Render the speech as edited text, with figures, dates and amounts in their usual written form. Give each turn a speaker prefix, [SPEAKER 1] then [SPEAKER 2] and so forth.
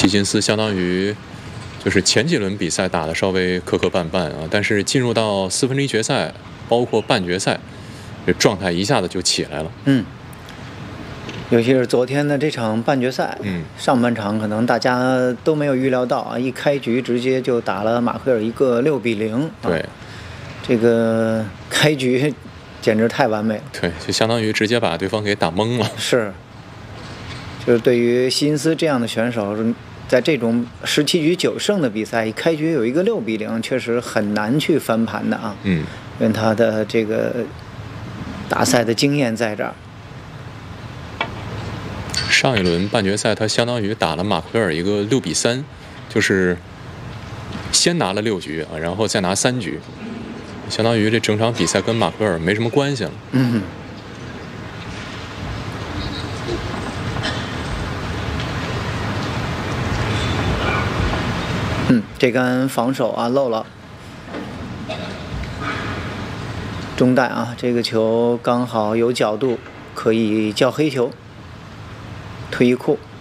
[SPEAKER 1] 希金斯相当于就是前几轮比赛打得稍微磕磕绊绊啊，但是进入到1/4决赛，包括半决赛，这状态一下子就起来了。
[SPEAKER 2] 尤其是昨天的这场半决赛，上半场可能大家都没有预料到啊，一开局直接就打了马奎尔一个6-0。
[SPEAKER 1] 对，
[SPEAKER 2] 这个开局简直太完美了。
[SPEAKER 1] 对，就相当于直接把对方给打懵了。
[SPEAKER 2] 是，就是对于希金斯这样的选手，在这种17局9胜的比赛，一开局有一个6-0，确实很难去翻盘的啊。因为他的这个打赛的经验在这儿。
[SPEAKER 1] 上一轮半决赛，他相当于打了马奎尔一个6-3，就是先拿了6局啊，然后再拿3局，相当于这整场比赛跟马奎尔没什么关系了。
[SPEAKER 2] 这杆防守啊漏了，中带啊，这个球刚好有角度，可以叫黑球，退一库。